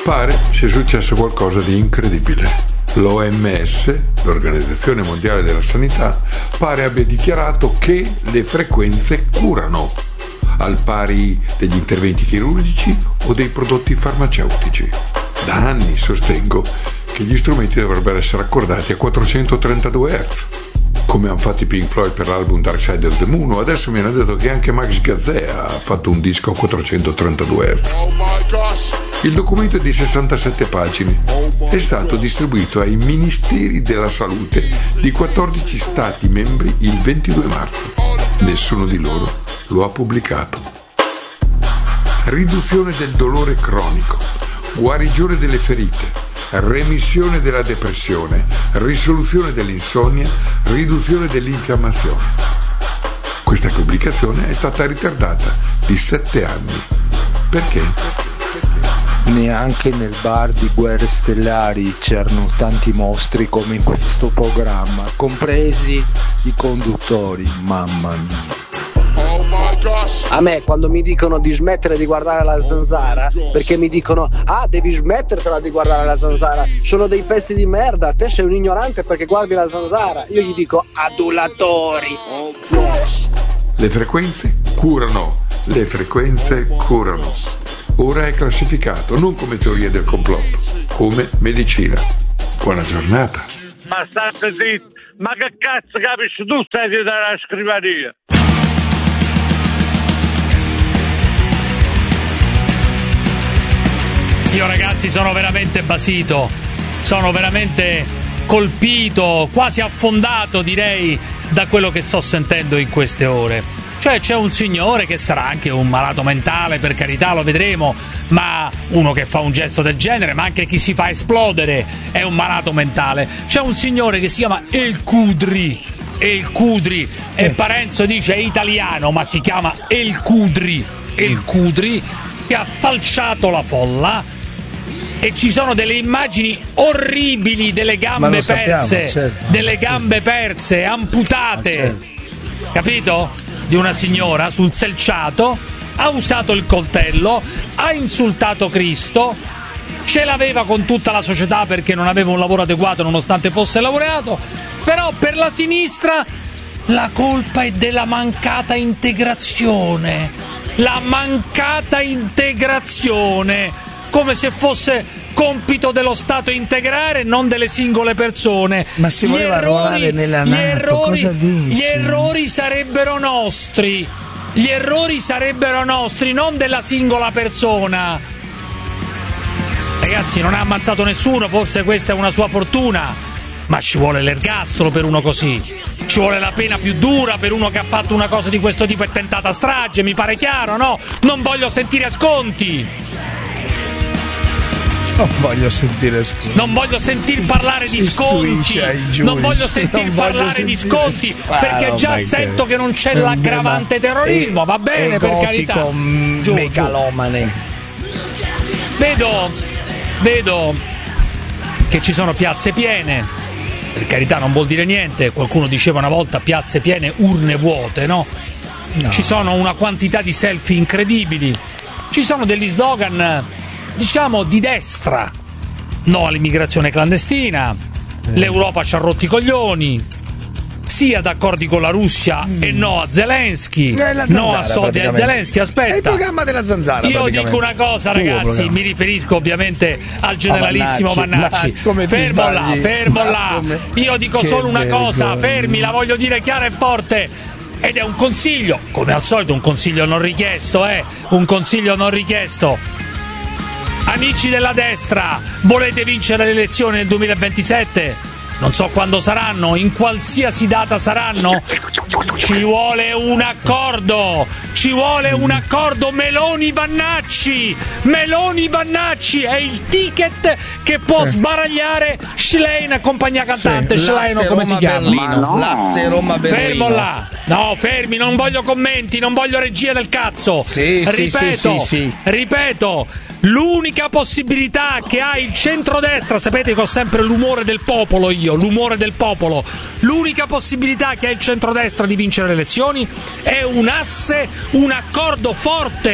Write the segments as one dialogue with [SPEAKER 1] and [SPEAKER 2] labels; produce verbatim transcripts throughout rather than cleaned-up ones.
[SPEAKER 1] Pare sia successo qualcosa di incredibile. L'O M S, l'Organizzazione Mondiale della Sanità, pare abbia dichiarato che le frequenze curano, al pari degli interventi chirurgici o dei prodotti farmaceutici. Da anni sostengo che gli strumenti dovrebbero essere accordati a quattrocentotrentadue hertz, come hanno fatto i Pink Floyd per l'album Dark Side of the Moon, o adesso mi hanno detto che anche Max Gazzè ha fatto un disco a quattrocentotrentadue hertz. Il documento è di sessantasette pagine, è stato distribuito ai Ministeri della Salute di quattordici Stati membri il ventidue marzo. Nessuno di loro lo ha pubblicato. Riduzione del dolore cronico, guarigione delle ferite, remissione della depressione, risoluzione dell'insonnia, riduzione dell'infiammazione. Questa pubblicazione è stata ritardata di sette anni. Perché?
[SPEAKER 2] Neanche nel bar di Guerre Stellari c'erano tanti mostri come in questo programma, compresi i conduttori, mamma mia.
[SPEAKER 3] Oh my gosh. A me quando mi dicono di smettere di guardare la zanzara, perché mi dicono ah devi smettertela di guardare la zanzara, sono dei pezzi di merda, te sei un ignorante perché guardi la zanzara, io gli dico adulatori. Oh gosh.
[SPEAKER 1] Le frequenze curano, le frequenze curano. Ora è classificato non come teoria del complotto, come medicina. Buona giornata.
[SPEAKER 4] Ma state zitto, ma che cazzo capisci tu stai dietro alla scrivania?
[SPEAKER 5] Io ragazzi sono veramente basito, sono veramente colpito, quasi affondato direi da quello che sto sentendo in queste ore. Cioè c'è un signore che sarà anche un malato mentale, per carità, lo vedremo, ma uno che fa un gesto del genere, ma anche chi si fa esplodere è un malato mentale. C'è un signore che si chiama El Cudri, El Cudri, e Parenzo dice è italiano, ma si chiama El Cudri, El Cudri, che ha falciato la folla, e ci sono delle immagini orribili delle gambe
[SPEAKER 6] sappiamo,
[SPEAKER 5] perse,
[SPEAKER 6] certo.
[SPEAKER 5] delle gambe perse, amputate,
[SPEAKER 6] certo.
[SPEAKER 5] Capito? Di una signora sul selciato, ha usato il coltello, ha insultato Cristo, ce l'aveva con tutta la società perché non aveva un lavoro adeguato nonostante fosse laureato, però per la sinistra la colpa è della mancata integrazione, la mancata integrazione, come se fosse compito dello Stato integrare, non delle singole persone.
[SPEAKER 6] Ma si voleva arruolare nella
[SPEAKER 5] gli
[SPEAKER 6] NATO,
[SPEAKER 5] errori,
[SPEAKER 6] cosa dici?
[SPEAKER 5] Gli errori sarebbero nostri, gli errori sarebbero nostri, non della singola persona. Ragazzi, non ha ammazzato nessuno, forse questa è una sua fortuna, ma ci vuole l'ergastolo per uno così, ci vuole la pena più dura per uno che ha fatto una cosa di questo tipo e tentata strage, mi pare chiaro, no? Non voglio sentire sconti.
[SPEAKER 6] Non voglio sentire sconti.
[SPEAKER 5] Non voglio sentir parlare
[SPEAKER 6] Si
[SPEAKER 5] di sconti.
[SPEAKER 6] stuisce ai giudici.
[SPEAKER 5] Non voglio sentir
[SPEAKER 6] Non
[SPEAKER 5] parlare
[SPEAKER 6] voglio
[SPEAKER 5] di
[SPEAKER 6] sentire-
[SPEAKER 5] sconti,
[SPEAKER 6] Ah,
[SPEAKER 5] perché
[SPEAKER 6] no,
[SPEAKER 5] già
[SPEAKER 6] ma
[SPEAKER 5] sento
[SPEAKER 6] che-
[SPEAKER 5] che non c'è
[SPEAKER 6] è un
[SPEAKER 5] l'aggravante
[SPEAKER 6] tema
[SPEAKER 5] terrorismo,
[SPEAKER 6] e-
[SPEAKER 5] va bene, per carità.
[SPEAKER 6] egotico, m-
[SPEAKER 5] Giù, giù.
[SPEAKER 6] megalomane.
[SPEAKER 5] Vedo, vedo che ci sono piazze piene. Per carità, non vuol dire niente. Qualcuno diceva una volta piazze piene, urne vuote, no?
[SPEAKER 6] No.
[SPEAKER 5] Ci sono una quantità di selfie incredibili. Ci sono degli slogan, diciamo, di destra. No all'immigrazione clandestina, l'Europa ci ha rotti i coglioni, sì ad accordi con la Russia
[SPEAKER 6] mm.
[SPEAKER 5] e no a Zelensky,
[SPEAKER 6] È la
[SPEAKER 5] no
[SPEAKER 6] zanzara,
[SPEAKER 5] a soldi a
[SPEAKER 6] praticamente.
[SPEAKER 5] Zelensky.
[SPEAKER 6] È il
[SPEAKER 5] Aspetta,
[SPEAKER 6] programma della zanzara.
[SPEAKER 5] io
[SPEAKER 6] praticamente.
[SPEAKER 5] dico una cosa,
[SPEAKER 6] Tuo
[SPEAKER 5] ragazzi,
[SPEAKER 6] programma.
[SPEAKER 5] mi riferisco ovviamente al generalissimo
[SPEAKER 6] Vannacci.
[SPEAKER 5] Vannacci.
[SPEAKER 6] Ma come ti
[SPEAKER 5] Fermo là,
[SPEAKER 6] sbagli?
[SPEAKER 5] fermo
[SPEAKER 6] Ma
[SPEAKER 5] là.
[SPEAKER 6] come-
[SPEAKER 5] Io dico
[SPEAKER 6] Che
[SPEAKER 5] solo una cosa,
[SPEAKER 6] vergogna.
[SPEAKER 5] fermi, la voglio dire chiara e forte. Ed è un consiglio, come al solito un consiglio non richiesto, eh, un consiglio non richiesto. Amici della destra, volete vincere le elezioni nel duemilaventisette? Non so quando saranno, in qualsiasi data saranno. Ci vuole un accordo, ci vuole un accordo. Meloni Vannacci, Meloni Vannacci è il ticket che può
[SPEAKER 6] Sì.
[SPEAKER 5] sbaragliare Schlein, compagnia cantante,
[SPEAKER 6] Sì,
[SPEAKER 5] Schlein,
[SPEAKER 6] l'asse
[SPEAKER 5] come si chiama?
[SPEAKER 6] Roma-Berlino.
[SPEAKER 3] Ma no.
[SPEAKER 6] L'asse Roma-Berlino.
[SPEAKER 5] Fermo là, no, fermi, non voglio commenti, non voglio regia del cazzo.
[SPEAKER 6] Sì, sì,
[SPEAKER 5] ripeto,
[SPEAKER 6] sì, sì, sì.
[SPEAKER 5] ripeto, l'unica possibilità che ha il centrodestra, sapete che ho sempre l'umore del popolo io, l'umore del popolo, l'unica possibilità che ha il centrodestra di vincere le elezioni è un asse, un accordo forte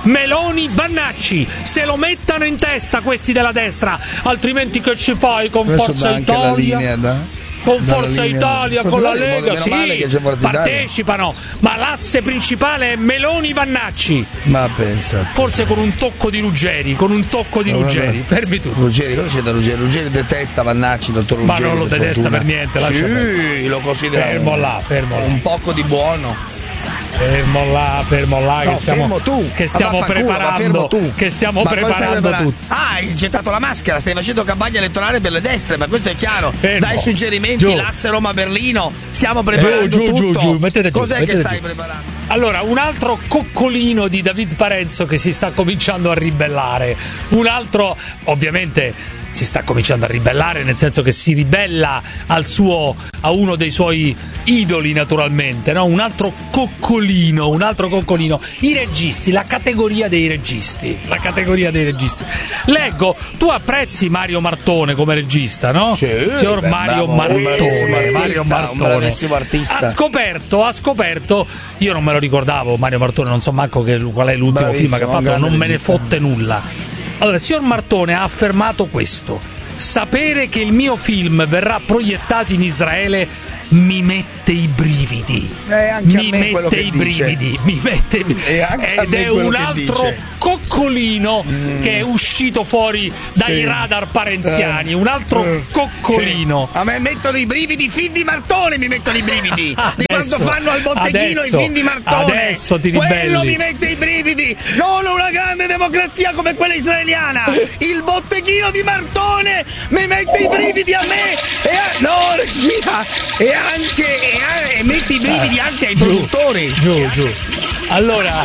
[SPEAKER 5] Meloni Vannacci, se lo mettano in testa questi della destra, altrimenti che ci fai con
[SPEAKER 6] Questo
[SPEAKER 5] Forza
[SPEAKER 6] dà anche la
[SPEAKER 5] Italia?
[SPEAKER 6] linea, da?
[SPEAKER 5] Con
[SPEAKER 6] Dalla
[SPEAKER 5] Forza
[SPEAKER 6] linea-
[SPEAKER 5] Italia,
[SPEAKER 6] Forza
[SPEAKER 5] con la
[SPEAKER 6] Italia,
[SPEAKER 5] Lega,
[SPEAKER 6] meno male che c'è
[SPEAKER 5] sì,
[SPEAKER 6] Forza Italia.
[SPEAKER 5] partecipano, ma l'asse principale è Meloni Vannacci,
[SPEAKER 6] Ma pensa.
[SPEAKER 5] forse con un tocco di Ruggeri, con un tocco di
[SPEAKER 6] No, no, no.
[SPEAKER 5] Ruggeri, fermi tu.
[SPEAKER 6] Ruggeri, cosa c'è da Ruggeri? Ruggeri detesta Vannacci, dottor
[SPEAKER 5] Ma
[SPEAKER 6] Ruggeri.
[SPEAKER 5] non lo
[SPEAKER 6] per
[SPEAKER 5] detesta
[SPEAKER 6] fortuna.
[SPEAKER 5] per niente, lascia
[SPEAKER 6] Sì, lo considera
[SPEAKER 5] Fermo
[SPEAKER 6] un-
[SPEAKER 5] là, fermo là.
[SPEAKER 6] un poco di buono.
[SPEAKER 5] Fermo là, fermo là,
[SPEAKER 6] No,
[SPEAKER 5] che stiamo,
[SPEAKER 6] fermo tu.
[SPEAKER 5] che
[SPEAKER 6] Ma
[SPEAKER 5] stiamo
[SPEAKER 6] vaffanculo, ma
[SPEAKER 5] preparando,
[SPEAKER 6] fermo tu.
[SPEAKER 5] che stiamo
[SPEAKER 6] Ma cosa stai
[SPEAKER 5] preparando
[SPEAKER 6] preparando?
[SPEAKER 5] tutto.
[SPEAKER 6] Ah, hai gettato la maschera, stai facendo campagna elettorale per le destre, ma questo è chiaro.
[SPEAKER 5] Fermo.
[SPEAKER 6] Dai suggerimenti,
[SPEAKER 5] Giù.
[SPEAKER 6] l'asse Roma-Berlino, stiamo preparando
[SPEAKER 5] Giù, giù,
[SPEAKER 6] tutto.
[SPEAKER 5] giù, giù, mettete giù,
[SPEAKER 6] Cos'è
[SPEAKER 5] mettete
[SPEAKER 6] che stai
[SPEAKER 5] giù.
[SPEAKER 6] preparando?
[SPEAKER 5] Allora, un altro coccolino di David Parenzo che si sta cominciando a ribellare. Un altro, ovviamente, si sta cominciando a ribellare, nel senso che si ribella al suo, a uno dei suoi idoli, naturalmente, no? Un altro coccolino, un altro coccolino. I registi, la categoria dei registi. La categoria dei registi. Leggo, tu apprezzi Mario Martone come regista, no?
[SPEAKER 6] Sì,
[SPEAKER 5] Signor
[SPEAKER 6] beh,
[SPEAKER 5] Mario
[SPEAKER 6] bravo, un
[SPEAKER 5] Martone,
[SPEAKER 6] bravissimo
[SPEAKER 5] Mario
[SPEAKER 6] artista, un
[SPEAKER 5] Martone.
[SPEAKER 6] bravissimo artista.
[SPEAKER 5] Ha scoperto, ha scoperto, io non me lo ricordavo Mario Martone, non so manco che, qual è l'ultimo
[SPEAKER 6] Bravissimo,
[SPEAKER 5] film che ha
[SPEAKER 6] un
[SPEAKER 5] fatto,
[SPEAKER 6] grande
[SPEAKER 5] non me ne
[SPEAKER 6] regista.
[SPEAKER 5] fotte nulla. Allora, il signor Martone ha affermato questo: sapere che il mio film verrà proiettato in Israele mi mette i brividi.
[SPEAKER 6] Eh, anche a
[SPEAKER 5] mi
[SPEAKER 6] me quello
[SPEAKER 5] mette
[SPEAKER 6] che
[SPEAKER 5] i
[SPEAKER 6] dice.
[SPEAKER 5] brividi, mi mette i brividi.
[SPEAKER 6] E anche a
[SPEAKER 5] Ed
[SPEAKER 6] me
[SPEAKER 5] è
[SPEAKER 6] quello
[SPEAKER 5] un
[SPEAKER 6] che
[SPEAKER 5] altro
[SPEAKER 6] dice.
[SPEAKER 5] coccolino che è uscito fuori dai
[SPEAKER 6] Sì.
[SPEAKER 5] radar parenziani,
[SPEAKER 6] Eh.
[SPEAKER 5] un altro
[SPEAKER 6] Eh.
[SPEAKER 5] coccolino.
[SPEAKER 6] Sì. A me mettono i brividi, i film di Martone mi mettono i brividi. Di
[SPEAKER 5] Adesso,
[SPEAKER 6] quando fanno al botteghino
[SPEAKER 5] adesso,
[SPEAKER 6] i film di Martone.
[SPEAKER 5] adesso ti
[SPEAKER 6] Quello
[SPEAKER 5] ribelli.
[SPEAKER 6] mi mette i brividi. Non una grande democrazia come quella israeliana. Il botteghino di Martone mi mette i brividi a me. E a... No, regia. E anche e, a... e mette i brividi anche ai
[SPEAKER 5] Giù,
[SPEAKER 6] produttori.
[SPEAKER 5] Giù, giù. Allora,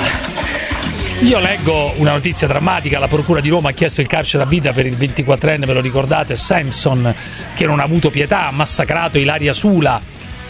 [SPEAKER 5] io leggo una notizia drammatica: la Procura di Roma ha chiesto il carcere a vita per il ventiquattrenne, ve lo ricordate, Samson, che non ha avuto pietà, ha massacrato Ilaria Sula,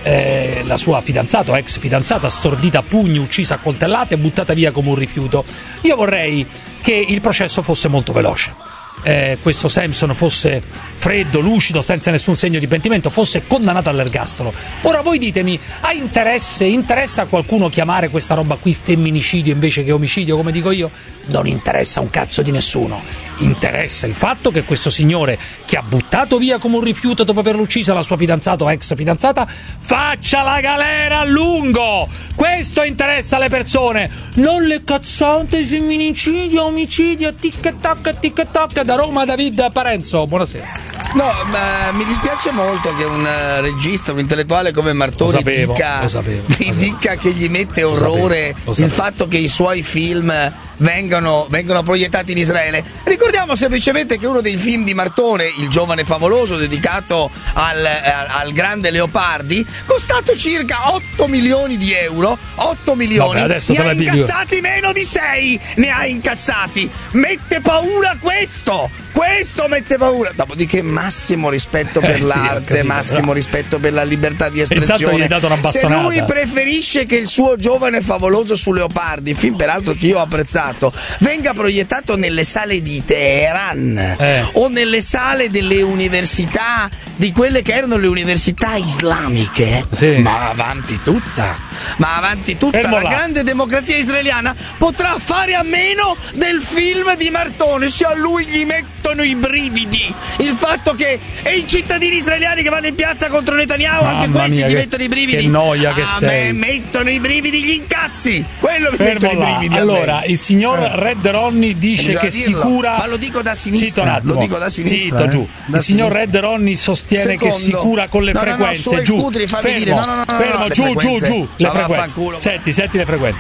[SPEAKER 5] eh, la sua fidanzato, ex fidanzata, stordita a pugni, uccisa a coltellate e buttata via come un rifiuto. Io vorrei che il processo fosse molto veloce. Eh, questo Samson fosse freddo, lucido, senza nessun segno di pentimento, fosse condannato all'ergastolo. Ora voi ditemi, ha interesse, interessa a qualcuno chiamare questa roba qui femminicidio invece che omicidio, come dico io? Non interessa un cazzo di nessuno. Interessa il fatto che questo signore, che ha buttato via come un rifiuto dopo averlo uccisa la sua fidanzata o ex fidanzata, faccia la galera a lungo. Questo interessa alle persone, non le cazzate, femminicidio, omicidio, tic tac tic tac. Da Roma David Parenzo, buonasera.
[SPEAKER 6] No, ma mi dispiace molto che un eh, regista, un intellettuale come Martone
[SPEAKER 5] Lo sapevo,
[SPEAKER 6] dica,
[SPEAKER 5] lo sapevo, lo sapevo.
[SPEAKER 6] dica che gli mette
[SPEAKER 5] Lo sapevo,
[SPEAKER 6] orrore
[SPEAKER 5] lo
[SPEAKER 6] il
[SPEAKER 5] sapevo.
[SPEAKER 6] fatto che i suoi film vengano, vengano proiettati in Israele. Ricordiamo semplicemente che uno dei film di Martone, Il giovane favoloso, dedicato al, al, al grande Leopardi, costato circa otto milioni di euro. otto milioni,
[SPEAKER 5] Vabbè, adesso
[SPEAKER 6] ne
[SPEAKER 5] te
[SPEAKER 6] ha
[SPEAKER 5] la piglio.
[SPEAKER 6] incassati meno di sei, ne ha incassati. Mette paura questo, questo mette paura. Dopodiché massimo rispetto per
[SPEAKER 5] Eh, sì, ho
[SPEAKER 6] l'arte,
[SPEAKER 5] capito,
[SPEAKER 6] massimo
[SPEAKER 5] no.
[SPEAKER 6] rispetto per la libertà di
[SPEAKER 5] Intanto gli
[SPEAKER 6] espressione.
[SPEAKER 5] hai dato una
[SPEAKER 6] Se
[SPEAKER 5] bastonata.
[SPEAKER 6] lui preferisce che il suo giovane favoloso su Leopardi, film peraltro che io ho apprezzato, venga proiettato nelle sale di Teheran
[SPEAKER 5] Eh.
[SPEAKER 6] o nelle sale delle università, di quelle che erano le università islamiche,
[SPEAKER 5] Sì.
[SPEAKER 6] ma avanti tutta, ma avanti tutta
[SPEAKER 5] Fermo
[SPEAKER 6] la
[SPEAKER 5] là.
[SPEAKER 6] grande democrazia israeliana potrà fare a meno del film di Martone se a lui gli mettono i brividi. Il fatto che e i cittadini israeliani che vanno in piazza contro Netanyahu,
[SPEAKER 5] Mamma
[SPEAKER 6] anche questi
[SPEAKER 5] mia,
[SPEAKER 6] gli
[SPEAKER 5] che-
[SPEAKER 6] mettono i brividi.
[SPEAKER 5] che noia che
[SPEAKER 6] a
[SPEAKER 5] sei.
[SPEAKER 6] me mettono i brividi gli incassi. Quello mi
[SPEAKER 5] Fermo
[SPEAKER 6] mettono i
[SPEAKER 5] là.
[SPEAKER 6] brividi. a
[SPEAKER 5] Allora,
[SPEAKER 6] me.
[SPEAKER 5] il signor
[SPEAKER 6] Eh.
[SPEAKER 5] Red Ronnie dice
[SPEAKER 6] Bisogna
[SPEAKER 5] che
[SPEAKER 6] dirlo.
[SPEAKER 5] sicura.
[SPEAKER 6] Ma lo dico da sinistra,
[SPEAKER 5] Zitto un attimo.
[SPEAKER 6] lo dico da sinistra,
[SPEAKER 5] Zitto,
[SPEAKER 6] eh.
[SPEAKER 5] giù.
[SPEAKER 6] Da
[SPEAKER 5] il signor
[SPEAKER 6] sinistra.
[SPEAKER 5] Red Ronnie sostiene che
[SPEAKER 6] Secondo.
[SPEAKER 5] si cura con le
[SPEAKER 6] No, no, no,
[SPEAKER 5] frequenze.
[SPEAKER 6] su El
[SPEAKER 5] giù.
[SPEAKER 6] Kudri, fammi
[SPEAKER 5] Fermo,
[SPEAKER 6] dire. No, no, no, no,
[SPEAKER 5] fermo,
[SPEAKER 6] no, le
[SPEAKER 5] giù, giù,
[SPEAKER 6] frequenze.
[SPEAKER 5] giù. Le
[SPEAKER 6] Ma
[SPEAKER 5] frequenze.
[SPEAKER 6] vaffanculo.
[SPEAKER 5] Senti, senti le frequenze.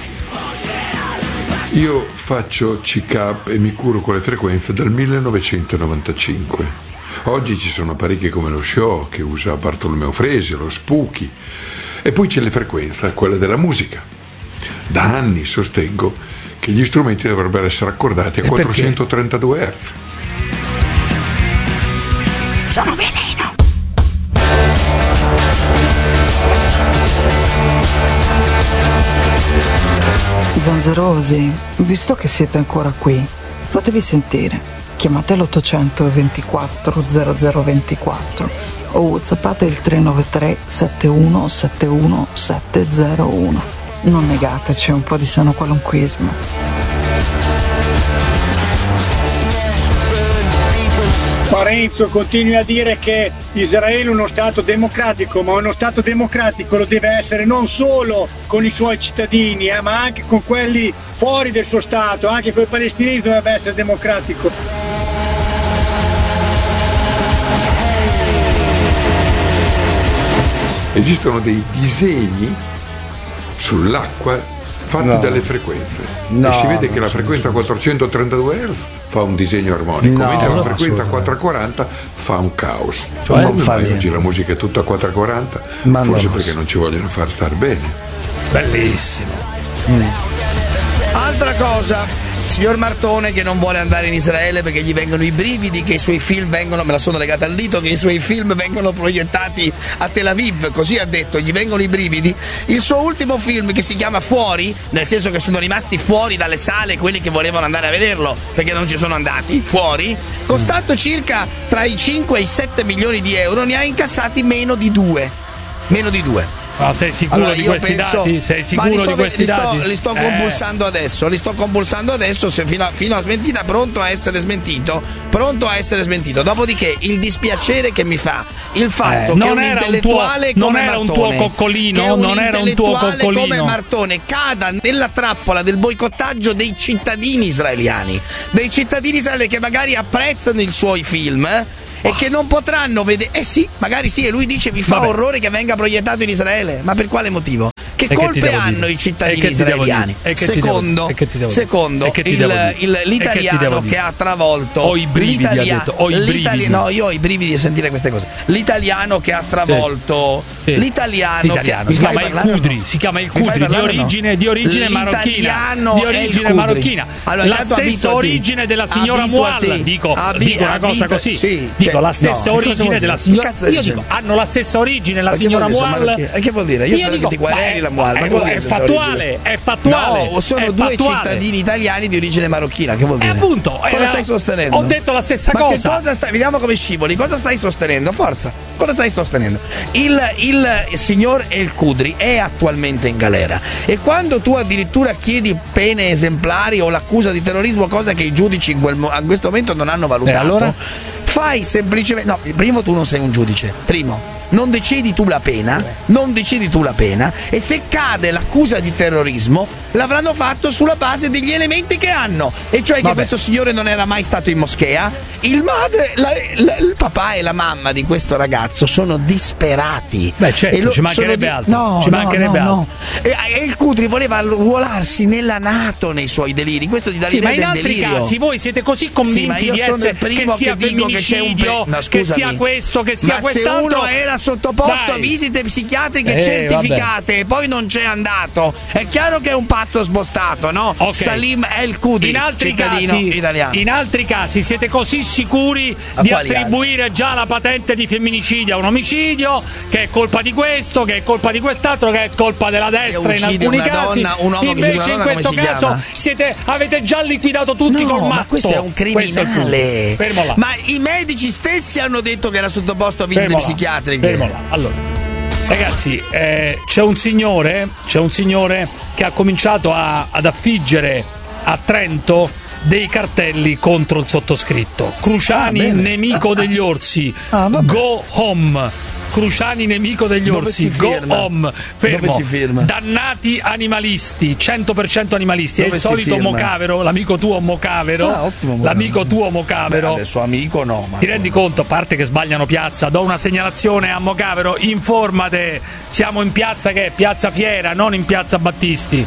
[SPEAKER 1] Io faccio C K e mi curo con le frequenze dal millenovecentonovantacinque. Oggi ci sono apparecchi come lo Show che usa Bartolomeo Fresi, lo Spooky, e poi c'è le frequenze, quella della musica. Da anni sostengo che gli strumenti dovrebbero essere accordati a
[SPEAKER 5] E perché?
[SPEAKER 1] quattrocentotrentadue hertz.
[SPEAKER 6] Sono veleno.
[SPEAKER 7] Zanzerosi, visto che siete ancora qui, fatevi sentire. Chiamate l'ottocento ventiquattro zero zero ventiquattro o whatsappate il tre nove tre sette uno sette uno sette zero uno. Non negateci un po' di sano qualunquismo.
[SPEAKER 8] Parenzo continui a dire che Israele è uno Stato democratico, ma uno Stato democratico lo deve essere non solo con i suoi cittadini, eh, ma anche con quelli fuori del suo Stato, anche con i palestinesi dovrebbe essere democratico.
[SPEAKER 1] Esistono dei disegni sull'acqua fatti
[SPEAKER 6] No.
[SPEAKER 1] dalle frequenze
[SPEAKER 6] No,
[SPEAKER 1] e si vede che
[SPEAKER 6] non
[SPEAKER 1] la
[SPEAKER 6] sono
[SPEAKER 1] frequenza quattrocentotrentadue hertz fa un disegno armonico,
[SPEAKER 6] No,
[SPEAKER 1] mentre la
[SPEAKER 6] no,
[SPEAKER 1] frequenza
[SPEAKER 6] assolutamente.
[SPEAKER 1] quattrocentoquaranta fa un caos.
[SPEAKER 6] Cioè,
[SPEAKER 1] Come
[SPEAKER 6] non fa
[SPEAKER 1] mai
[SPEAKER 6] niente.
[SPEAKER 1] oggi la musica è tutta a quattrocentoquaranta?
[SPEAKER 6] Ma
[SPEAKER 1] Forse
[SPEAKER 6] no.
[SPEAKER 1] perché non ci vogliono far star bene.
[SPEAKER 5] Bellissimo.
[SPEAKER 6] Altra cosa, signor Martone che non vuole andare in Israele perché gli vengono i brividi che i suoi film vengono, me la sono legata al dito, che i suoi film vengono proiettati a Tel Aviv, così ha detto, gli vengono i brividi. Il suo ultimo film, che si chiama Fuori, nel senso che sono rimasti fuori dalle sale quelli che volevano andare a vederlo perché non ci sono andati, fuori, costato circa tra i cinque e i sette milioni di euro, ne ha incassati meno di due. Meno di due.
[SPEAKER 5] Ma sei sicuro
[SPEAKER 6] Allora,
[SPEAKER 5] di
[SPEAKER 6] io
[SPEAKER 5] questi
[SPEAKER 6] penso-
[SPEAKER 5] dati? Sei
[SPEAKER 6] ma
[SPEAKER 5] sicuro
[SPEAKER 6] li sto,
[SPEAKER 5] di questi
[SPEAKER 6] li sto-
[SPEAKER 5] dati?
[SPEAKER 6] Li sto
[SPEAKER 5] Eh.
[SPEAKER 6] compulsando adesso, li sto compulsando adesso, se fino, a, fino a smentita, pronto a essere smentito, pronto a essere smentito. Dopodiché il dispiacere che mi fa il fatto
[SPEAKER 5] Eh,
[SPEAKER 6] che
[SPEAKER 5] non
[SPEAKER 6] un
[SPEAKER 5] era un
[SPEAKER 6] intellettuale
[SPEAKER 5] tuo- non
[SPEAKER 6] come
[SPEAKER 5] era un
[SPEAKER 6] Martone,
[SPEAKER 5] tuo coccolino,
[SPEAKER 6] che un
[SPEAKER 5] non era un tuo
[SPEAKER 6] intellettuale
[SPEAKER 5] coccolino.
[SPEAKER 6] come Martone cada nella trappola del boicottaggio dei cittadini israeliani, dei cittadini israeliani che magari apprezzano i suoi film. eh, E che non potranno vedere. Eh sì, magari sì, e lui dice vi fa
[SPEAKER 5] Vabbè.
[SPEAKER 6] orrore che venga proiettato in Israele. Ma per quale motivo? Che
[SPEAKER 5] E che ti
[SPEAKER 6] colpe
[SPEAKER 5] devo
[SPEAKER 6] hanno
[SPEAKER 5] dire?
[SPEAKER 6] i cittadini
[SPEAKER 5] E che ti devo
[SPEAKER 6] israeliani?
[SPEAKER 5] dire? E che ti devo
[SPEAKER 6] Secondo,
[SPEAKER 5] dire? E che ti devo dire?
[SPEAKER 6] secondo
[SPEAKER 5] E che ti
[SPEAKER 6] il-
[SPEAKER 5] devo dire?
[SPEAKER 6] il-
[SPEAKER 5] E che ti devo
[SPEAKER 6] l'italiano
[SPEAKER 5] dire?
[SPEAKER 6] che ha travolto
[SPEAKER 5] Ho i brividi, ha
[SPEAKER 6] l'italia-
[SPEAKER 5] detto, ho i
[SPEAKER 6] l'itali-
[SPEAKER 5] brividi.
[SPEAKER 6] No, io ho i brividi a sentire queste cose. L'italiano che ha travolto
[SPEAKER 5] Sì.
[SPEAKER 6] l'italiano,
[SPEAKER 5] L'italiano,
[SPEAKER 6] che
[SPEAKER 5] si
[SPEAKER 6] mi fai
[SPEAKER 5] chiama il
[SPEAKER 6] parlare o
[SPEAKER 5] Cudri,
[SPEAKER 6] no?
[SPEAKER 5] si chiama il
[SPEAKER 6] Mi fai
[SPEAKER 5] Cudri, di
[SPEAKER 6] parlare o no?
[SPEAKER 5] origine, di origine marocchina.
[SPEAKER 6] L'italiano
[SPEAKER 5] Di
[SPEAKER 6] è il
[SPEAKER 5] origine
[SPEAKER 6] Cudri.
[SPEAKER 5] marocchina.
[SPEAKER 6] Allora,
[SPEAKER 5] la
[SPEAKER 6] intanto
[SPEAKER 5] stessa
[SPEAKER 6] abituati.
[SPEAKER 5] origine della signora
[SPEAKER 6] Abituati.
[SPEAKER 5] Mual, dico,
[SPEAKER 6] Abi-
[SPEAKER 5] dico una cosa
[SPEAKER 6] abita-
[SPEAKER 5] così.
[SPEAKER 6] sì,
[SPEAKER 5] dico
[SPEAKER 6] cioè,
[SPEAKER 5] la stessa
[SPEAKER 6] no, che cosa
[SPEAKER 5] origine
[SPEAKER 6] vuol
[SPEAKER 5] della
[SPEAKER 6] dire?
[SPEAKER 5] signora.
[SPEAKER 6] Che cazzo stai
[SPEAKER 5] Io dico,
[SPEAKER 6] dicendo?
[SPEAKER 5] hanno la stessa origine la
[SPEAKER 6] Ma che
[SPEAKER 5] signora
[SPEAKER 6] vuol dire, sono
[SPEAKER 5] Mual.
[SPEAKER 6] marocchini? E che vuol dire? Io spero che
[SPEAKER 5] dico,
[SPEAKER 6] ti guareri
[SPEAKER 5] ma
[SPEAKER 6] la Mual. Ma
[SPEAKER 5] è-
[SPEAKER 6] che vuol dire
[SPEAKER 5] è
[SPEAKER 6] stessa
[SPEAKER 5] fattuale,
[SPEAKER 6] origine?
[SPEAKER 5] è fattuale.
[SPEAKER 6] No, sono
[SPEAKER 5] è
[SPEAKER 6] due
[SPEAKER 5] fattuale.
[SPEAKER 6] cittadini italiani di origine marocchina. Che vuol
[SPEAKER 5] E
[SPEAKER 6] dire?
[SPEAKER 5] appunto,
[SPEAKER 6] cosa
[SPEAKER 5] eh,
[SPEAKER 6] stai sostenendo?
[SPEAKER 5] ho detto la stessa
[SPEAKER 6] Ma
[SPEAKER 5] cosa.
[SPEAKER 6] Che cosa stai, vediamo come scivoli. Cosa stai sostenendo? Forza. Cosa stai sostenendo? Il, il signor El Cudri è attualmente in galera e quando tu addirittura chiedi pene esemplari o l'accusa di terrorismo, cosa che i giudici in, quel, mo- in questo momento non hanno valutato,
[SPEAKER 5] E allora?
[SPEAKER 6] fai semplicemente. No, primo, tu non sei un giudice. Primo. Non decidi tu la pena, non decidi tu la pena, e se cade l'accusa di terrorismo l'avranno fatto sulla base degli elementi che hanno, e cioè che
[SPEAKER 5] Vabbè.
[SPEAKER 6] questo signore non era mai stato in moschea, il madre, la- la- il papà e la mamma di questo ragazzo sono disperati.
[SPEAKER 5] Beh, certo,
[SPEAKER 6] E lo-
[SPEAKER 5] ci mancherebbe
[SPEAKER 6] sono
[SPEAKER 5] altro,
[SPEAKER 6] No,
[SPEAKER 5] ci
[SPEAKER 6] no,
[SPEAKER 5] mancherebbe
[SPEAKER 6] no,
[SPEAKER 5] altro.
[SPEAKER 6] no. E, e il Cudri voleva ruolarsi nella NATO nei suoi deliri, questo ti dà
[SPEAKER 5] Sì, ma
[SPEAKER 6] l'idea
[SPEAKER 5] in
[SPEAKER 6] del
[SPEAKER 5] altri
[SPEAKER 6] delirio.
[SPEAKER 5] casi voi siete così
[SPEAKER 6] Sì, ma
[SPEAKER 5] convinti
[SPEAKER 6] io
[SPEAKER 5] di
[SPEAKER 6] sono
[SPEAKER 5] essere
[SPEAKER 6] il primo
[SPEAKER 5] che sia
[SPEAKER 6] che dico che c'è un pe-
[SPEAKER 5] femminicidio,
[SPEAKER 6] no,
[SPEAKER 5] che sia
[SPEAKER 6] scusami.
[SPEAKER 5] questo, che sia
[SPEAKER 6] Ma
[SPEAKER 5] quest'altro.
[SPEAKER 6] se uno era sottoposto
[SPEAKER 5] Dai.
[SPEAKER 6] a visite psichiatriche
[SPEAKER 5] Eh,
[SPEAKER 6] certificate e poi non c'è andato, è chiaro che è un pazzo spostato, no?
[SPEAKER 5] Ok.
[SPEAKER 6] Salim El Cudri,
[SPEAKER 5] In altri,
[SPEAKER 6] cittadino
[SPEAKER 5] casi,
[SPEAKER 6] italiano.
[SPEAKER 5] in altri casi siete così sicuri
[SPEAKER 6] A
[SPEAKER 5] di
[SPEAKER 6] quali
[SPEAKER 5] attribuire già la patente di femminicidio a un omicidio, che è colpa di questo, che è colpa di quest'altro, che è colpa della destra in
[SPEAKER 6] uccide
[SPEAKER 5] alcuni
[SPEAKER 6] una
[SPEAKER 5] casi.
[SPEAKER 6] donna, un uomo che uccide una
[SPEAKER 5] Invece in
[SPEAKER 6] donna,
[SPEAKER 5] questo
[SPEAKER 6] come si
[SPEAKER 5] caso
[SPEAKER 6] chiama?
[SPEAKER 5] siete, avete già liquidato tutti
[SPEAKER 6] No,
[SPEAKER 5] col matto.
[SPEAKER 6] ma questo è un
[SPEAKER 5] Questo è il punto.
[SPEAKER 6] criminale.
[SPEAKER 5] Fermo là.
[SPEAKER 6] Ma i medici stessi hanno detto che era sottoposto a visite
[SPEAKER 5] Fermo là,
[SPEAKER 6] psichiatriche.
[SPEAKER 5] fermo là. Allora, ragazzi, eh, c'è un signore, c'è un signore che ha cominciato a- ad affiggere a Trento dei cartelli contro il sottoscritto. Cruciani,
[SPEAKER 6] Ah, bene.
[SPEAKER 5] nemico degli orsi.
[SPEAKER 6] Ah, vabbè.
[SPEAKER 5] Go home. Cruciani, nemico degli
[SPEAKER 6] Dove
[SPEAKER 5] orsi.
[SPEAKER 6] si
[SPEAKER 5] Go
[SPEAKER 6] firma?
[SPEAKER 5] home. Fermo.
[SPEAKER 6] Dove si firma?
[SPEAKER 5] Dannati animalisti, cento per cento animalisti.
[SPEAKER 6] Dove
[SPEAKER 5] È il
[SPEAKER 6] si
[SPEAKER 5] solito
[SPEAKER 6] firma?
[SPEAKER 5] Mocavero, l'amico tuo Mocavero.
[SPEAKER 6] Ah, ottimo, Mocavero,
[SPEAKER 5] l'amico
[SPEAKER 6] sì.
[SPEAKER 5] tuo
[SPEAKER 6] Beh,
[SPEAKER 5] Mocavero.
[SPEAKER 6] adesso amico no, ma
[SPEAKER 5] Ti rendi conto, a parte che sbagliano piazza, do una segnalazione a Mocavero, informate, siamo in piazza che è Piazza Fiera, non in Piazza Battisti.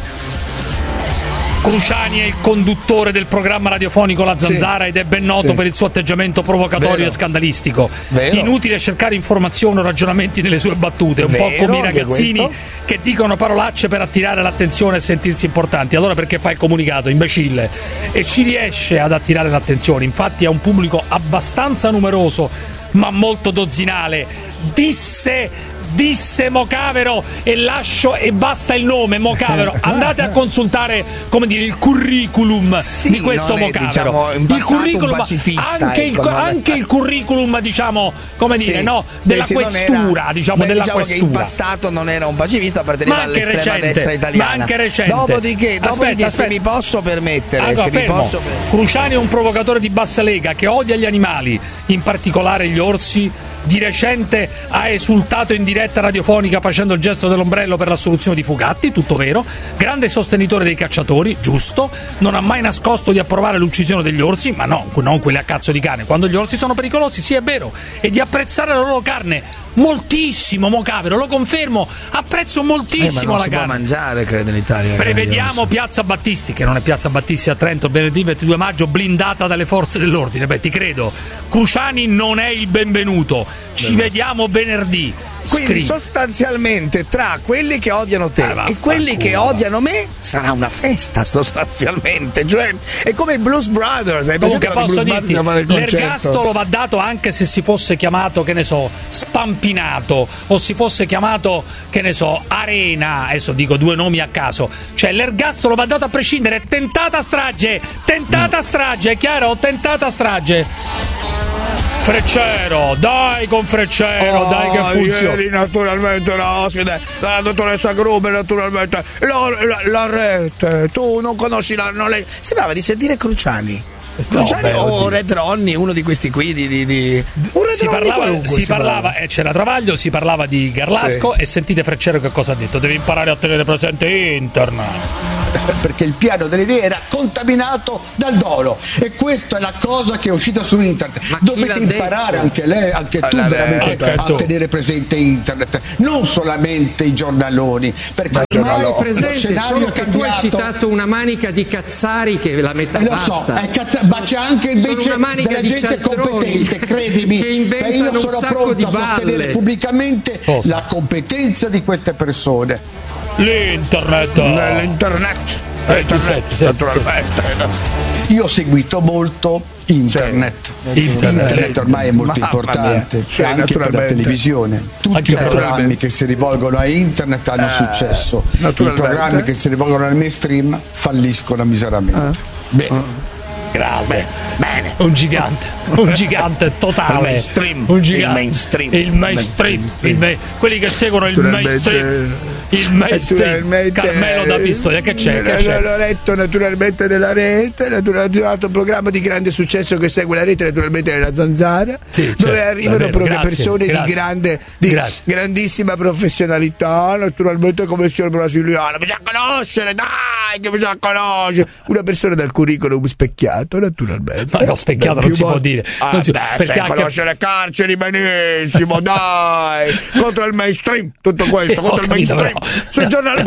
[SPEAKER 5] Cruciani è il conduttore del programma radiofonico La Zanzara
[SPEAKER 6] Sì.
[SPEAKER 5] ed è ben noto
[SPEAKER 6] Sì.
[SPEAKER 5] per il suo atteggiamento provocatorio
[SPEAKER 6] Vero.
[SPEAKER 5] e scandalistico.
[SPEAKER 6] Vero.
[SPEAKER 5] Inutile cercare informazioni o ragionamenti nelle sue battute, un po'
[SPEAKER 6] Vero,
[SPEAKER 5] come i
[SPEAKER 6] anche
[SPEAKER 5] ragazzini
[SPEAKER 6] questo.
[SPEAKER 5] che dicono parolacce per attirare l'attenzione e sentirsi importanti. Allora perché fa il comunicato, imbecille? E ci riesce ad attirare l'attenzione, infatti ha un pubblico abbastanza numeroso ma molto dozzinale. Disse disse Mocavero e lascio e basta il nome Mocavero. Andate a consultare, come dire, il curriculum
[SPEAKER 6] sì,
[SPEAKER 5] di questo
[SPEAKER 6] non è,
[SPEAKER 5] Mocavero.
[SPEAKER 6] Diciamo,
[SPEAKER 5] il curriculum, anche,
[SPEAKER 6] ecco,
[SPEAKER 5] il, anche il curriculum, diciamo, come dire,
[SPEAKER 6] sì,
[SPEAKER 5] no, della
[SPEAKER 6] sì,
[SPEAKER 5] questura,
[SPEAKER 6] era,
[SPEAKER 5] diciamo,
[SPEAKER 6] beh,
[SPEAKER 5] della
[SPEAKER 6] diciamo
[SPEAKER 5] questura.
[SPEAKER 6] che in passato non era un pacifista, apparteneva all'estrema
[SPEAKER 5] recente,
[SPEAKER 6] destra italiana.
[SPEAKER 5] Ma anche recente.
[SPEAKER 6] Dopodiché, dopodiché
[SPEAKER 5] aspetta,
[SPEAKER 6] se
[SPEAKER 5] aspetta.
[SPEAKER 6] mi posso permettere,
[SPEAKER 5] Allora,
[SPEAKER 6] se mi
[SPEAKER 5] fermo.
[SPEAKER 6] posso
[SPEAKER 5] Cruciani è un provocatore di bassa lega che odia gli animali, in particolare gli orsi. Di recente ha esultato in diretta radiofonica facendo il gesto dell'ombrello per l'assoluzione di Fugatti, tutto vero. Grande sostenitore dei cacciatori, giusto. Non ha mai nascosto di approvare l'uccisione degli orsi, ma no, non quelli a cazzo di cane, quando gli orsi sono pericolosi, sì è vero, e di apprezzare la loro carne. Moltissimo, Mocavero, lo confermo, apprezzo moltissimo
[SPEAKER 6] eh, ma non
[SPEAKER 5] la
[SPEAKER 6] si
[SPEAKER 5] carne.
[SPEAKER 6] può mangiare, credo, in Italia.
[SPEAKER 5] Prevediamo Piazza Battisti, che non è Piazza Battisti a Trento, venerdì ventidue maggio, blindata dalle forze dell'ordine. Beh, ti credo. Cruciani non è il benvenuto. Ci Beh. vediamo venerdì.
[SPEAKER 6] Quindi
[SPEAKER 5] Scri-
[SPEAKER 6] sostanzialmente tra quelli che odiano te
[SPEAKER 5] ah,
[SPEAKER 6] e quelli che odiano me sarà una festa, sostanzialmente, cioè è come i Blues Brothers. Hai
[SPEAKER 5] Comunque posso
[SPEAKER 6] Blues
[SPEAKER 5] dirti,
[SPEAKER 6] Brothers
[SPEAKER 5] l'ergastolo va dato anche se si fosse chiamato, che ne so, Spampinato, o si fosse chiamato, che ne so, Arena, adesso dico due nomi a caso, cioè l'ergastolo va dato a prescindere. Tentata strage, tentata mm. strage, è chiaro? Tentata strage. Freccero, dai con Freccero, oh, dai che funziona.
[SPEAKER 6] Ieri naturalmente era ospite dalla dottoressa Gruber, naturalmente la, la, la rete, tu non conosci la... Non lei... Sembrava di sentire Cruciani. Cruciani no, o Red Ronnie, uno di questi qui di, di, di...
[SPEAKER 5] si parlava, si parlava eh, c'era Travaglio, si parlava di Garlasco, sì. E sentite Freccero che cosa ha detto: devi imparare a tenere presente internet,
[SPEAKER 9] perché il piano delle idee era contaminato dal dolo, e questa è la cosa che è uscita su internet. Ma dovete imparare detto? anche lei, anche tu ah, veramente anche a tu. tenere presente internet, non solamente i giornaloni, perché
[SPEAKER 10] ormai è presente, solo che tu hai citato una manica di cazzari che la metà
[SPEAKER 9] eh, lo
[SPEAKER 10] basta.
[SPEAKER 9] So, è cazza- ma c'è anche invece della gente competente, credimi,
[SPEAKER 10] che inventano
[SPEAKER 9] io sono
[SPEAKER 10] un sacco
[SPEAKER 9] pronto
[SPEAKER 10] di
[SPEAKER 9] a sostenere
[SPEAKER 10] balle
[SPEAKER 9] pubblicamente Cosa? la competenza di queste persone.
[SPEAKER 5] L'internet,
[SPEAKER 6] l'internet,
[SPEAKER 5] eh, internet sì, naturalmente.
[SPEAKER 9] Sì. Io ho seguito molto internet.
[SPEAKER 5] Sì. Internet.
[SPEAKER 9] Internet ormai è molto Mamma importante, sì, anche per la televisione. Tutti i programmi che si rivolgono a internet hanno eh, successo. I programmi che si rivolgono al mainstream falliscono miseramente. Eh.
[SPEAKER 5] Bene. Grave, bene, un gigante, un gigante totale. Il
[SPEAKER 6] mainstream,
[SPEAKER 5] un gigante.
[SPEAKER 6] il mainstream,
[SPEAKER 5] il mainstream, il ma- quelli che seguono il mainstream, il mainstream. Carmelo da Pistoia, che c'è? Che c'è?
[SPEAKER 6] L'ho letto naturalmente della rete, naturalmente un altro programma di grande successo che segue la rete, naturalmente nella Zanzara, sì, dove certo, arrivano proprio grazie, persone grazie, di grande, di grandissima professionalità, naturalmente come il signor brasiliano. Bisogna conoscere, dai, che bisogna conoscere. Una persona dal curriculum specchiato. Naturalmente,
[SPEAKER 5] ma no, specchiato non si può dire.
[SPEAKER 6] Ah,
[SPEAKER 5] non si...
[SPEAKER 6] beh, perché anche... conosce le carceri benissimo, dai, contro il mainstream, tutto questo, eh, contro il mainstream. Sul giornale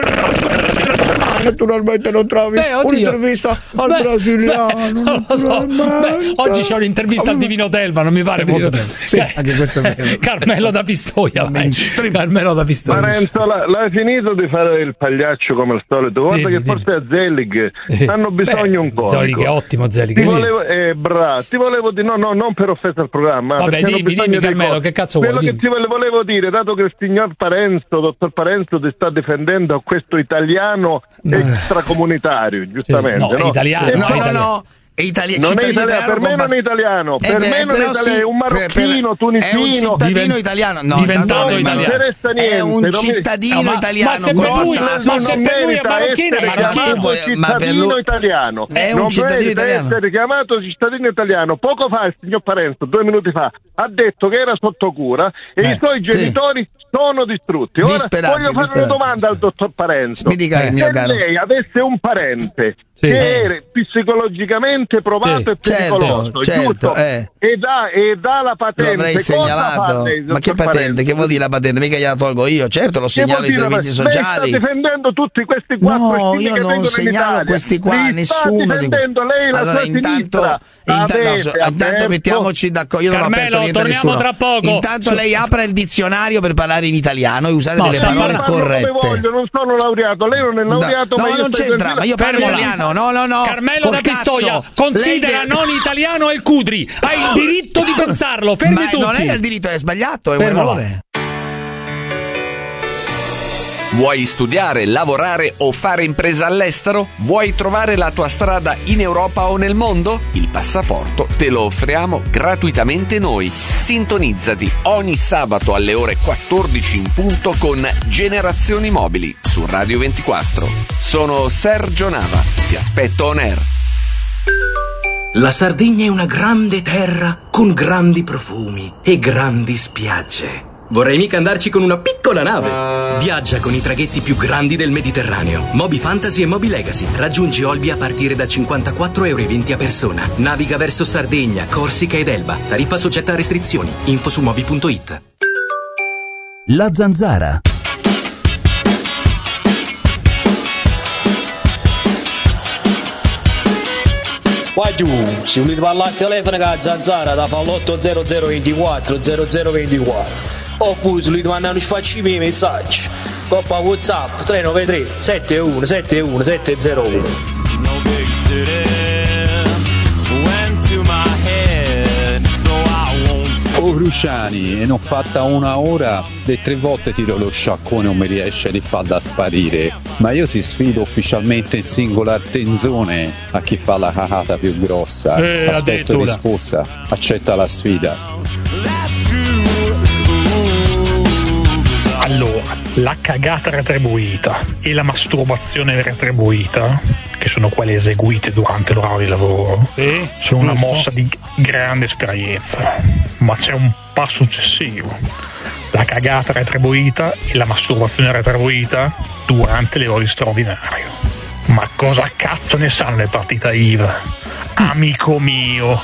[SPEAKER 6] naturalmente non trovi beh, un'intervista al beh, brasiliano.
[SPEAKER 5] Beh, lo so. Beh, oggi c'è un'intervista al Divino Telva, non mi pare molto bene.
[SPEAKER 6] Sì, eh, anche questo è vero.
[SPEAKER 5] Carmelo da Pistoia, Carmelo da Pistoia.
[SPEAKER 11] Ma Renzo, l'hai finito di fare il pagliaccio come al solito? Guarda dimmi, che dimmi. Forse a Zelig eh. hanno bisogno beh, un po'.
[SPEAKER 5] Zelig è ottimo, Zelig.
[SPEAKER 11] Ti volevo, eh, bra, ti volevo dire, no, no, non per offesa al programma.
[SPEAKER 5] Vabbè, dimmi, dimmi Carmelo, che cazzo vuoi?
[SPEAKER 11] Quello che ti volevo dire, dato che il signor Parenzo, dottor Parenzo, ti sta difendendo questo italiano extracomunitario, giustamente.
[SPEAKER 5] Sì, no,
[SPEAKER 11] no?
[SPEAKER 5] italiano.
[SPEAKER 6] No, no, no. no. È itali-
[SPEAKER 11] non è italiano, per me non è italiano, per
[SPEAKER 6] beh,
[SPEAKER 11] me non è italiano,
[SPEAKER 6] sì,
[SPEAKER 11] è un marocchino,
[SPEAKER 6] per,
[SPEAKER 11] tunisino,
[SPEAKER 6] è un cittadino
[SPEAKER 5] divent-
[SPEAKER 6] italiano, no,
[SPEAKER 5] diventato
[SPEAKER 11] non
[SPEAKER 5] italiano.
[SPEAKER 11] interessa niente,
[SPEAKER 6] è un cittadino
[SPEAKER 11] mi...
[SPEAKER 6] italiano,
[SPEAKER 5] ma se per lui, ma se per lui è marocchino, è marocchino,
[SPEAKER 11] ma per lui italiano,
[SPEAKER 6] è un
[SPEAKER 11] non
[SPEAKER 6] cittadino italiano.
[SPEAKER 11] essere chiamato cittadino italiano. Poco fa il signor Parenzo, due minuti fa, ha detto che era sotto cura e eh, i suoi genitori sì. sono distrutti. Ora
[SPEAKER 6] disperati,
[SPEAKER 11] voglio fare una domanda al dottor Parenzo.
[SPEAKER 6] Mi dica,
[SPEAKER 11] se
[SPEAKER 6] mio caro.
[SPEAKER 11] lei avesse un parente
[SPEAKER 5] sì.
[SPEAKER 11] che era psicologicamente provato sì. e pericoloso,
[SPEAKER 6] certo,
[SPEAKER 11] giusto?
[SPEAKER 6] Certo, eh.
[SPEAKER 11] E dà, e dà la patente.
[SPEAKER 6] L'avrei segnalato. Lei, ma che patente? Parenzo? Che vuol dire la patente? Mica gliela tolgo io, certo, lo segnalo ai servizi sociali.
[SPEAKER 11] Lei sta difendendo tutti questi qua.
[SPEAKER 6] No, io non segnalo in questi qua,
[SPEAKER 11] li
[SPEAKER 6] nessuno di
[SPEAKER 11] lei la
[SPEAKER 6] allora,
[SPEAKER 11] sua
[SPEAKER 6] intanto, inta- no, so, intanto mettiamoci d'accordo. Io non
[SPEAKER 5] Carmelo,
[SPEAKER 6] ho aperto niente
[SPEAKER 5] torniamo
[SPEAKER 6] nessuno.
[SPEAKER 5] tra poco.
[SPEAKER 6] Intanto
[SPEAKER 5] Su...
[SPEAKER 6] lei apra il dizionario per parlare in italiano e usare
[SPEAKER 5] no,
[SPEAKER 6] delle parole corrette.
[SPEAKER 11] Come voglio, non sono laureato, lei non è laureato.
[SPEAKER 6] No,
[SPEAKER 11] ma
[SPEAKER 6] no
[SPEAKER 11] io
[SPEAKER 6] non c'entra, ma io parlo italiano. No, no, no.
[SPEAKER 5] Carmelo da Pistoia considera
[SPEAKER 6] Lei...
[SPEAKER 5] non italiano il Cudri. Hai il diritto di pensarlo. Fermi
[SPEAKER 6] ma
[SPEAKER 5] tutti.
[SPEAKER 6] non è il diritto, è sbagliato, è
[SPEAKER 5] Fermo
[SPEAKER 6] un errore.
[SPEAKER 12] Vuoi studiare, lavorare o fare impresa all'estero? Vuoi trovare la tua strada in Europa o nel mondo? Il passaporto te lo offriamo gratuitamente noi. Sintonizzati ogni sabato alle ore quattordici in punto con Generazioni Mobili su Radio ventiquattro. Sono Sergio Nava, ti aspetto on air.
[SPEAKER 13] La Sardegna è una grande terra con grandi profumi e grandi spiagge. Vorrei mica andarci con una piccola nave. Viaggia con i traghetti più grandi del Mediterraneo. Moby Fantasy e Moby Legacy. Raggiungi Olbia a partire da cinquantaquattro euro e venti a persona. Naviga verso Sardegna, Corsica ed Elba. Tariffa soggetta a restrizioni. Info su moby punto it.
[SPEAKER 14] La Zanzara.
[SPEAKER 15] Qua giù, se volete parlare al telefono con la Zanzara da fa l'otto zero zero ventiquattro zero zero ventiquattro. Oppure se volete mandare un sfacci i messaggi, coppa WhatsApp tre nove tre sette uno sette uno sette zero uno.
[SPEAKER 16] Oh Cruciani, e non fatta una ora, le tre volte tiro lo sciaccone non mi riesce di far da sparire, ma io ti sfido ufficialmente in singola tenzone a chi fa la cacata più grossa.
[SPEAKER 5] Eh,
[SPEAKER 16] aspetto risposta, accetta la sfida.
[SPEAKER 17] Allora, la cagata retribuita e la masturbazione retribuita, che sono quelle eseguite durante l'orario di lavoro,
[SPEAKER 5] sì,
[SPEAKER 17] sono una
[SPEAKER 5] giusto.
[SPEAKER 17] mossa di grande esperienza, ma c'è un passo successivo: la cagata retribuita e la masturbazione retribuita durante le ore straordinario. Ma cosa cazzo ne sanno le partite I V A, amico mio?